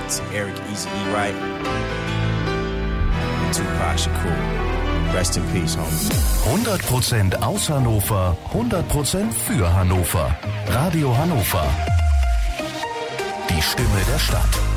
to Eric Easy E. Wright, and Tupac Shakur. Rest in peace, homie. 100% aus Hannover, 100% für Hannover. Radio Hannover. Die Stimme der Stadt.